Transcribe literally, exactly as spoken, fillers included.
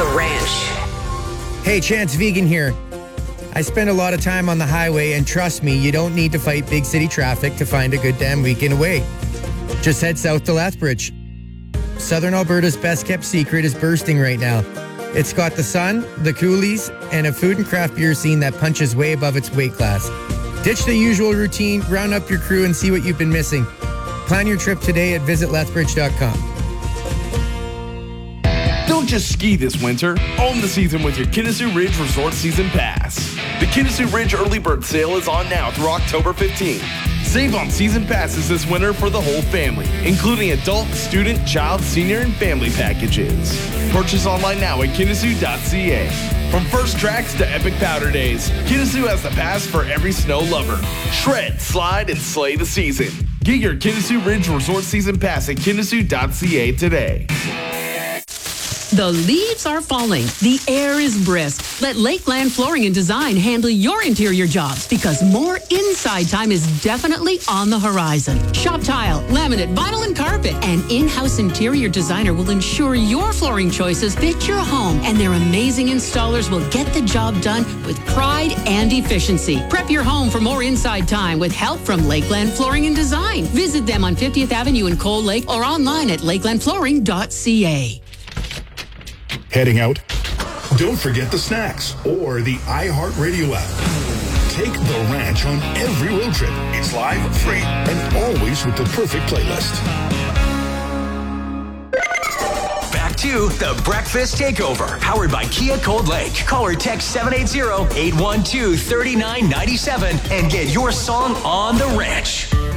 The Ranch. Hey, Chance Vegan here. I spend a lot of time on the highway, and trust me, you don't need to fight big city traffic to find a good damn weekend away. Just head south to Lethbridge. Southern Alberta's best-kept secret is bursting right now. It's got the sun, the coolies, and a food and craft beer scene that punches way above its weight class. Ditch the usual routine, round up your crew, and see what you've been missing. Plan your trip today at visit lethbridge dot com. Don't just ski this winter. Own the season with your Kinnessoo Ridge Resort Season Pass. The Kinnessoo Ridge Early Bird Sale is on now through October fifteenth. Save on season passes this winter for the whole family, including adult, student, child, senior, and family packages. Purchase online now at Kinnessoo dot c a. From first tracks to epic powder days, Kinnessoo has the pass for every snow lover. Shred, slide, and slay the season. Get your Kinnessoo Ridge Resort Season Pass at Kinnessoo dot c a today. The leaves are falling. The air is brisk. Let Lakeland Flooring and Design handle your interior jobs because more inside time is definitely on the horizon. Shop tile, laminate, vinyl, and carpet. An in-house interior designer will ensure your flooring choices fit your home, and their amazing installers will get the job done with pride and efficiency. Prep your home for more inside time with help from Lakeland Flooring and Design. Visit them on fiftieth Avenue in Cold Lake or online at lakeland flooring dot c a. Heading out? Don't forget the snacks or the iHeartRadio app. Take The Ranch on every road trip. It's live, free, and always with the perfect playlist. Back to the Breakfast Takeover, powered by Kia Cold Lake. Call or text seven eight zero, eight one two, three nine nine seven and get your song on The Ranch.